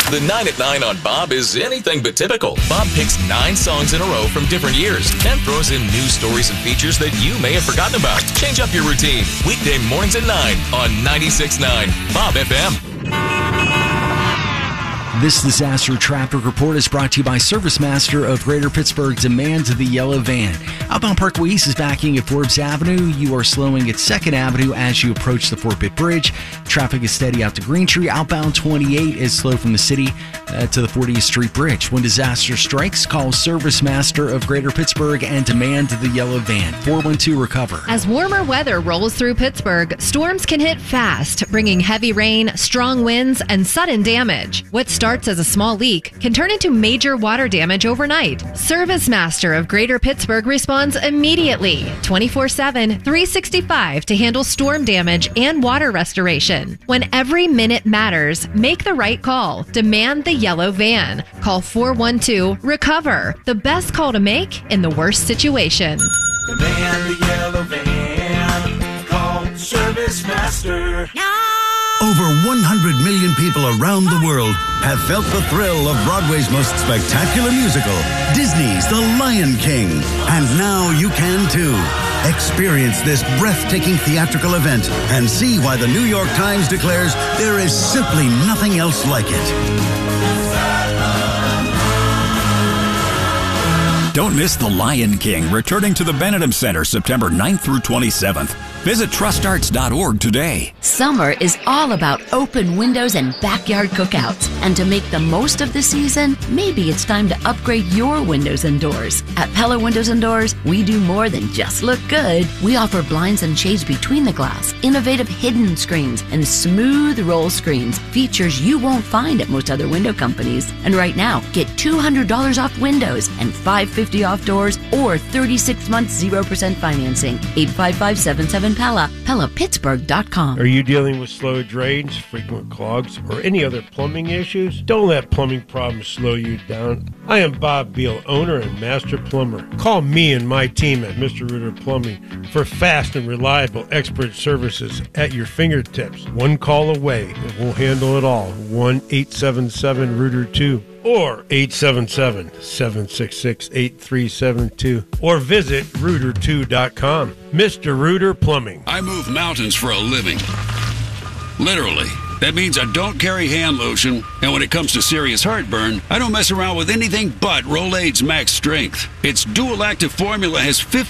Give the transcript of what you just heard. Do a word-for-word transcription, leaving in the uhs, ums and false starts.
The nine at nine on Bob is anything but typical. Bob picks nine songs in a row from different years and throws in news stories and features that you may have forgotten about. Change up your routine. Weekday mornings at nine on ninety-six point nine Bob F M. This disaster traffic report is brought to you by Service Master of Greater Pittsburgh. Demand the yellow van. Outbound Parkway East is backing at Forbes Avenue. You are slowing at second Avenue as you approach the Fort Pitt Bridge. Traffic is steady out to Green Tree. Outbound twenty-eight is slow from the city uh, to the fortieth Street Bridge. When disaster strikes, call Service Master of Greater Pittsburgh and demand the yellow van. four one two recover. As warmer weather rolls through Pittsburgh, storms can hit fast, bringing heavy rain, strong winds, and sudden damage. What starts as a small leak can turn into major water damage overnight. Service Master of Greater Pittsburgh responds immediately, twenty-four seven, three sixty-five to handle storm damage and water restoration. When every minute matters, make the right call. Demand the yellow van. Call four one two, recover. The best call to make in the worst situation. Demand the yellow van. Call Service Master. Over one hundred million people around the world have felt the thrill of Broadway's most spectacular musical, Disney's The Lion King. And now you can too. Experience this breathtaking theatrical event and see why the New York Times declares there is simply nothing else like it. Don't miss The Lion King, returning to the Benedum Center September ninth through twenty-seventh. Visit trust arts dot org today. Summer is all about open windows and backyard cookouts. And to make the most of the season, maybe it's time to upgrade your windows and doors. At Pella Windows and Doors, we do more than just look good. We offer blinds and shades between the glass, innovative hidden screens, and smooth roll screens, features you won't find at most other window companies. And right now, get two hundred dollars off windows and five hundred fifty dollars off doors or thirty-six months zero percent financing. eight five five, seven seven, Pella, Pella Pittsburgh dot com. Are you dealing with slow drains, frequent clogs, or any other plumbing issues? Don't let plumbing problems slow you down. I am Bob Beal, owner and master plumber. Call me and my team at Mister Rooter Plumbing for fast and reliable expert services at your fingertips. One call away, and we'll handle it all. one eight seven seven Rooter two or eight seven seven, seven six six, eight three seven two or visit rooter two dot com. Mister Rooter Plumbing. I move mountains for a living. Literally. That means I don't carry hand lotion, and when it comes to serious heartburn, I don't mess around with anything but Rolaids Max Strength. Its dual active formula has fifty